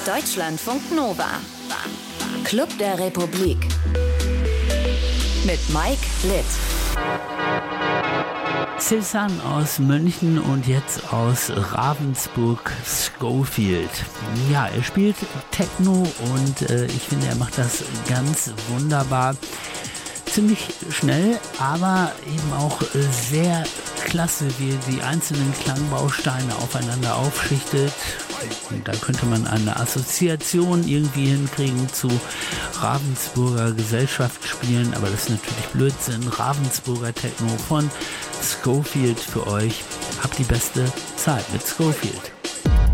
Deutschlandfunk Nova. Club der Republik. Mit Mike Litt. Cezanne aus München und jetzt aus Ravensburg, Schofield. Ja, er spielt Techno und ich finde, er macht das ganz wunderbar. Ziemlich schnell, aber eben auch sehr klasse, wie er die einzelnen Klangbausteine aufeinander aufschichtet. Und da könnte man eine Assoziation irgendwie hinkriegen zu Ravensburger Gesellschaftsspielen, aber das ist natürlich Blödsinn. Ravensburger Techno von Schofield für euch. Habt die beste Zeit mit Schofield.